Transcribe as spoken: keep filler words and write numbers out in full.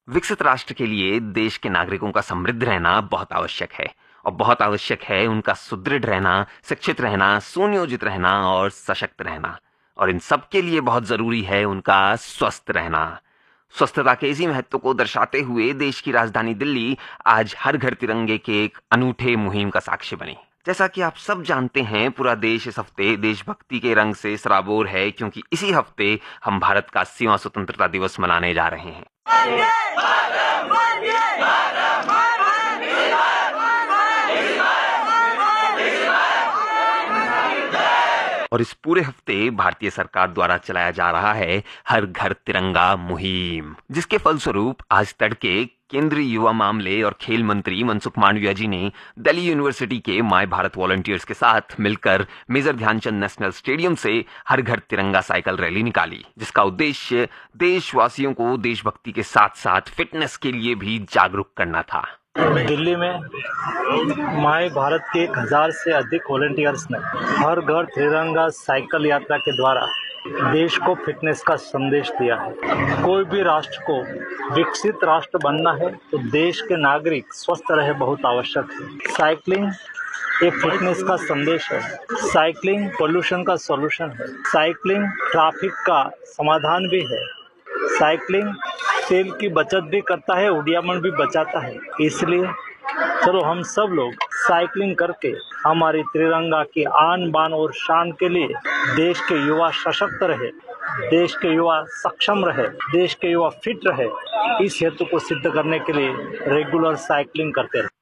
विकसित राष्ट्र के लिए देश के नागरिकों का समृद्ध रहना बहुत आवश्यक है और बहुत आवश्यक है उनका सुदृढ़ रहना, शिक्षित रहना, सुनियोजित रहना और सशक्त रहना। और इन सब के लिए बहुत जरूरी है उनका स्वस्थ रहना। स्वस्थता के इसी महत्व को दर्शाते हुए देश की राजधानी दिल्ली आज हर घर तिरंगे के एक अनूठे मुहिम का साक्षी बनी। जैसा कि आप सब जानते हैं, पूरा देश इस हफ्ते देशभक्ति के रंग से सराबोर है, क्योंकि इसी हफ्ते हम भारत का अस्सीवां स्वतंत्रता दिवस मनाने जा रहे हैं। और इस पूरे हफ्ते भारतीय सरकार द्वारा चलाया जा रहा है हर घर तिरंगा मुहिम, जिसके फलस्वरूप आज तड़के केंद्रीय युवा मामले और खेल मंत्री मनसुख मांडविया जी ने दिल्ली यूनिवर्सिटी के माय भारत वॉलंटियर्स के साथ मिलकर मेजर ध्यानचंद नेशनल स्टेडियम से हर घर तिरंगा साइकिल रैली निकाली, जिसका उद्देश्य देशवासियों को देशभक्ति के साथ साथ फिटनेस के लिए भी जागरूक करना था। दिल्ली में माय भारत के एक हजार से अधिक वॉलंटियर्स ने हर घर तिरंगा साइकिल यात्रा के द्वारा देश को फिटनेस का संदेश दिया है। कोई भी राष्ट्र को विकसित राष्ट्र बनना है तो देश के नागरिक स्वस्थ रहे बहुत आवश्यक है। साइकिलिंग एक फिटनेस का संदेश है। साइकिलिंग पोल्यूशन का सॉल्यूशन है। साइकिलिंग ट्रैफिक का समाधान भी है। साइकिलिंग तेल की बचत भी करता है, उड़ियामन भी बचाता है। इसलिए चलो हम सब लोग साइकिलिंग करके हमारी तिरंगा की आन बान और शान के लिए देश के युवा सशक्त रहे, देश के युवा सक्षम रहे, देश के युवा फिट रहे, इस हेतु को सिद्ध करने के लिए रेगुलर साइकिलिंग करते रहे।